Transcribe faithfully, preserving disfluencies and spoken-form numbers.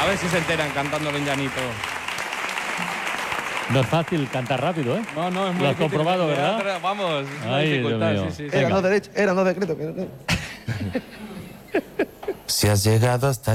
A ver si se enteran cantándolo en llanito. No es fácil cantar rápido, ¿eh? No, no, es muy Lo has difícil. comprobado, ¿verdad? Vamos, es una Ay, dificultad. Dios mío. Sí, sí, sí. Eran dos derechos, eran dos decretos. Que... Si has llegado hasta